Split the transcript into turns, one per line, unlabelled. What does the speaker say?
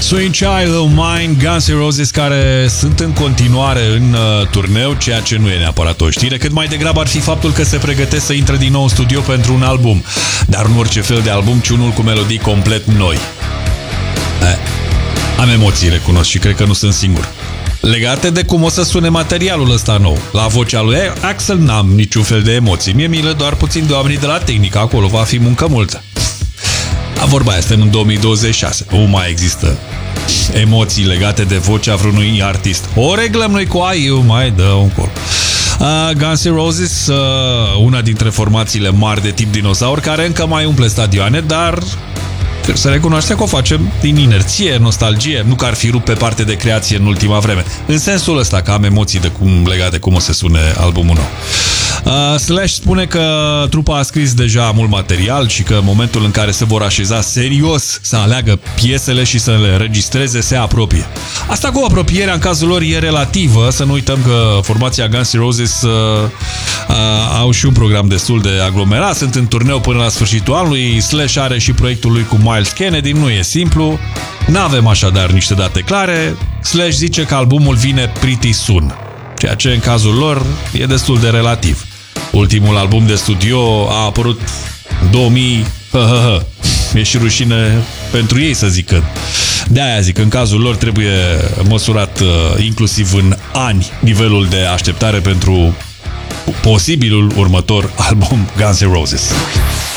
Sweet Child of Mine, Guns N' Roses, care sunt în continuare în turneu, ceea ce nu e neapărat o știre, cât mai degrabă ar fi faptul că se pregătesc să intre din nou în studio pentru un album, dar nu orice fel de album, ci unul cu melodii complet noi. Am emoții, recunosc, și cred că nu sunt singur. Legate de cum o să sune materialul ăsta nou. La vocea lui Axl n-am niciun fel de emoții. Mie milă doar puțin de oamenii de la tehnică, acolo va fi muncă multă. La vorba aia, suntem în 2026. Nu mai există emoții legate de vocea vreunui artist. O reglăm noi cu AI, mai dă un col. Guns N' Roses, una dintre formațiile mari de tip dinozaur, care încă mai umple stadioane, dar trebuie să recunoaștem că o facem din inerție, nostalgie, nu că ar fi rupt pe parte de creație în ultima vreme. În sensul ăsta, că am emoții legate de cum o să sune albumul nou. Slash spune că trupa a scris deja mult material și că în momentul în care se vor așeza serios să aleagă piesele și să le înregistreze se apropie. Asta cu apropierea în cazul lor e relativă, să nu uităm că formația Guns N' Roses au și un program destul de aglomerat, sunt în turneu până la sfârșitul anului, Slash are și proiectul lui cu Miles Kennedy, nu e simplu, n-avem așadar niște date clare. Slash zice că albumul vine pretty soon, ceea ce în cazul lor e destul de relativ. Ultimul album de studio a apărut în 2000, e și rușine pentru ei să zică. De-aia zic, în cazul lor trebuie măsurat inclusiv în ani nivelul de așteptare pentru posibilul următor album Guns N' Roses.